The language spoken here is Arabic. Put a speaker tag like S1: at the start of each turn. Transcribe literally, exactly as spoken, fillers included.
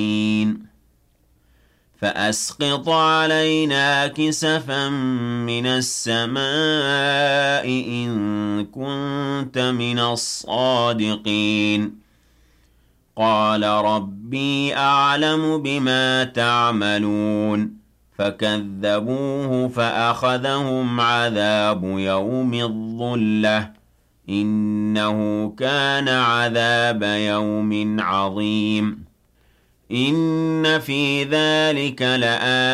S1: فأسقط علينا كسفا من السماء إن كنت من الصادقين قال ربي أعلم بما تعملون فكذبوه فأخذهم عذاب يوم الظلة إنه كان عذاب يوم عظيم إن في ذلك لآية